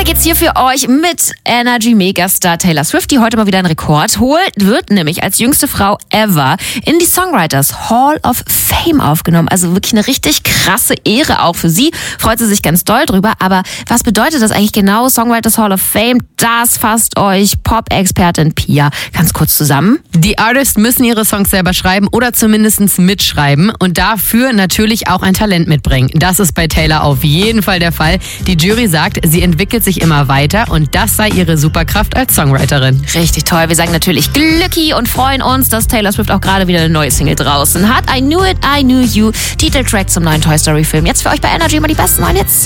geht's hier für euch mit Energy Megastar Taylor Swift, die heute mal wieder einen Rekord holt, wird nämlich als jüngste Frau ever in die Songwriters Hall of Fame aufgenommen. Also wirklich eine richtig krasse Ehre auch für sie. Freut sie sich ganz doll drüber. Aber was bedeutet das eigentlich genau, Songwriters Hall of Fame? Das fasst euch Pop-Expertin Pia ganz kurz zusammen. Die Artists müssen ihre Songs selber schreiben oder zumindest mitschreiben und dafür natürlich auch ein Talent mitbringen. Das ist bei Taylor auf jeden Fall der Fall. Die Jury sagt, sie entwickelt sich immer weiter und das sei ihre Superkraft als Songwriterin. Richtig toll. Wir sagen natürlich Glücki und freuen uns, dass Taylor Swift auch gerade wieder eine neue Single draußen hat. I Knew It, I Knew You, Titeltrack zum neuen Toy Story Film. Jetzt für euch bei Energy mal die besten neuen Hits.